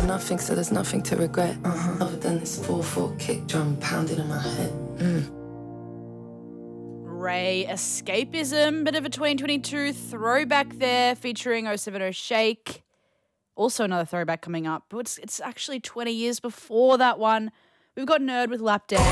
nothing, so there's nothing to regret. Other than this 4/4 kick drum pounding in my head. Ray, Escapism, bit of a 2022 throwback there featuring 070 Shake. Also another throwback coming up, but it's actually 20 years before that one. We've got Nerd with Lap Dance.